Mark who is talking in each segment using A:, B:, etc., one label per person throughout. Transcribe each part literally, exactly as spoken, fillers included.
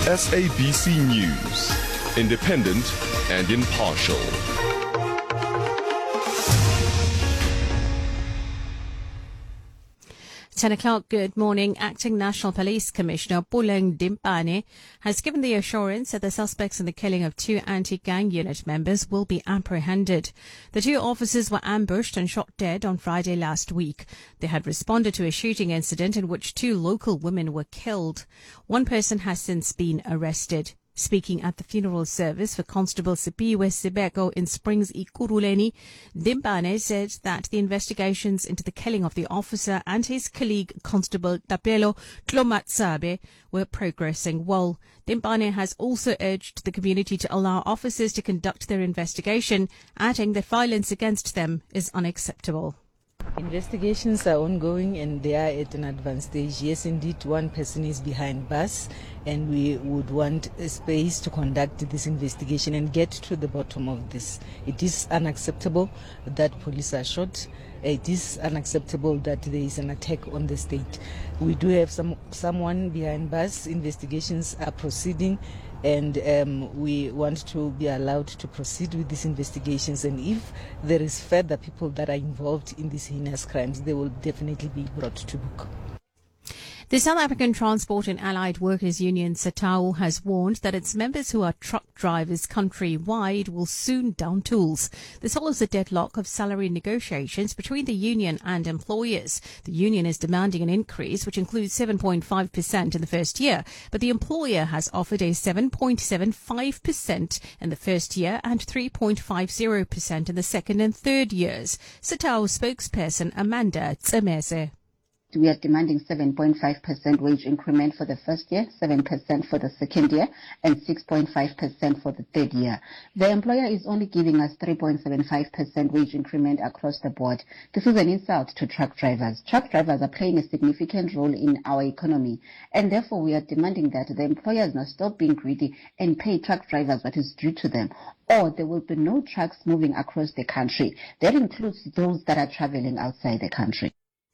A: S A B C News, independent and impartial.
B: ten o'clock, good morning. Acting National Police Commissioner Puleng Dimpane has given the assurance that the suspects in the killing of two anti-gang unit members will be apprehended. The two officers were ambushed and shot dead on Friday last week. They had responded to a shooting incident in which two local women were killed. One person has since been arrested. Speaking at the funeral service for Constable Sipiwe Sibeko in Springs Ikuruleni, Dimpane said that the investigations into the killing of the officer and his colleague Constable Tapelo Tlomatsabe were progressing well. Dimpane has also urged the community to allow officers to conduct their investigation, adding that violence against them is unacceptable.
C: Investigations are ongoing and they are at an advanced stage. Yes, indeed, one person is behind bars and we would want a space to conduct this investigation and get to the bottom of this. It is unacceptable that police are shot. It is unacceptable that there is an attack on the state. We do have some someone behind bars. Investigations are proceeding and um, we want to be allowed to proceed with these investigations, and if there is further people that are involved in these heinous crimes, they will definitely be brought to book.
B: The South African Transport and Allied Workers Union, SATAU, has warned that its members who are truck drivers countrywide will soon down tools. This follows a deadlock of salary negotiations between the union and employers. The union is demanding an increase, which includes seven point five percent in the first year, but the employer has offered a seven point seven five percent in the first year and three point five zero percent in the second and third years. SATAU spokesperson Amanda Tsemese.
D: We are demanding seven point five percent wage increment for the first year, seven percent for the second year, and six point five percent for the third year. The employer is only giving us three point seven five percent wage increment across the board. This is an insult to truck drivers. Truck drivers are playing a significant role in our economy, and therefore we are demanding that the employers now stop being greedy and pay truck drivers what is due to them, or there will be no trucks moving across the country. That includes those that are traveling outside the country.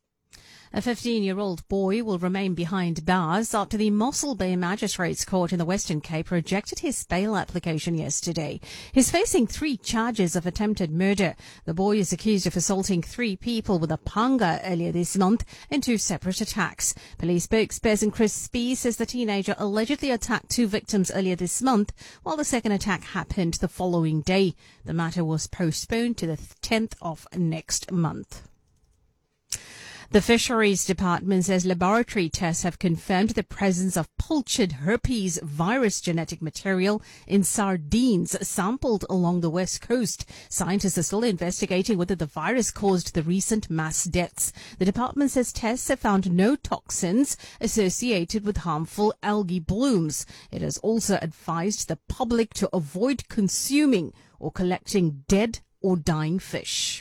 B: A fifteen-year-old boy will remain behind bars after the Mossel Bay Magistrates Court in the Western Cape rejected his bail application yesterday. He's facing three charges of attempted murder. The boy is accused of assaulting three people with a panga earlier this month in two separate attacks. Police spokesperson Chris Spee says the teenager allegedly attacked two victims earlier this month, while the second attack happened the following day. The matter was postponed to the tenth of next month. The Fisheries Department says laboratory tests have confirmed the presence of punctured herpes virus genetic material in sardines sampled along the west coast. Scientists are still investigating whether the virus caused the recent mass deaths. The department says tests have found no toxins associated with harmful algae blooms. It has also advised the public to avoid consuming or collecting dead or dying fish.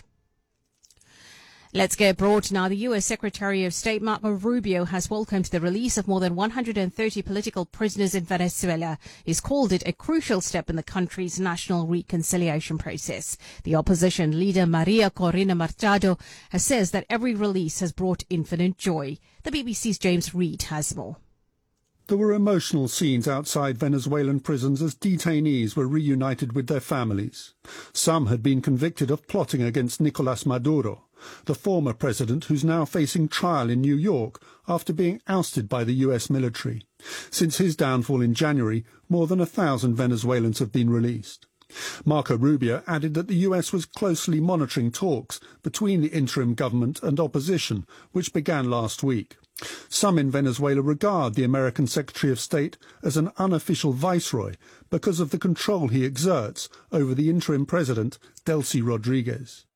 B: Let's go abroad now. The U S Secretary of State Marco Rubio has welcomed the release of more than one hundred thirty political prisoners in Venezuela. He's called it a crucial step in the country's national reconciliation process. The opposition leader Maria Corina Machado has says that every release has brought infinite joy. The B B C's James Reid has more.
E: There were emotional scenes outside Venezuelan prisons as detainees were reunited with their families. Some had been convicted of plotting against Nicolas Maduro, the former president who's now facing trial in New York after being ousted by the U S military. Since his downfall in January, more than a thousand Venezuelans have been released. Marco Rubio added that the U S was closely monitoring talks between the interim government and opposition, which began last week. Some in Venezuela regard the American Secretary of State as an unofficial viceroy because of the control he exerts over the interim president, Delcy Rodriguez.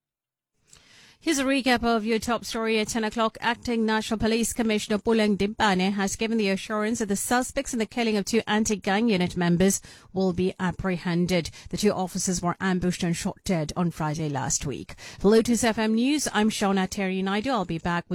B: Here's a recap of your top story at ten o'clock. Acting National Police Commissioner Puleng Dimpane has given the assurance that the suspects in the killing of two anti-gang unit members will be apprehended. The two officers were ambushed and shot dead on Friday last week. For Lotus F M News, I'm Shona Terry Naidu. I'll be back with